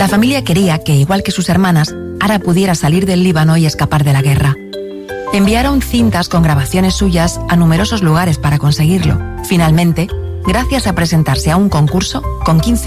La familia quería que, igual que sus hermanas, Ara pudiera salir del Líbano y escapar de la guerra. Enviaron cintas con grabaciones suyas a numerosos lugares para conseguirlo. Finalmente, gracias a presentarse a un concurso, con 15